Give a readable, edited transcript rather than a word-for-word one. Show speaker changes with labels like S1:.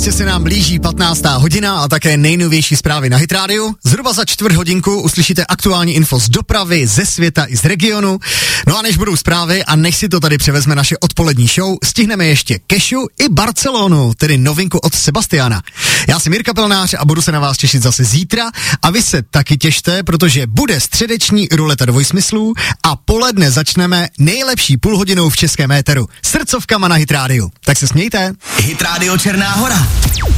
S1: Jistě se nám blíží 15. hodina a také nejnovější zprávy na Hit Radio. Zhruba za čtvrt hodinku uslyšíte aktuální info z dopravy, ze světa i z regionu. No a než budou zprávy a než si to tady převezme naše odpolední show, stihneme ještě Kešu i Barcelonu, tedy novinku od Sebastiana. Já jsem Jirka Pelnář a budu se na vás těšit zase zítra a vy se taky těšte, protože bude středeční ruleta dvojsmyslů a poledne začneme nejlepší půlhodinou v českém éteru. Srdcovkama na Hit Radio. Tak se smějte.
S2: Hit Radio Černá Hora.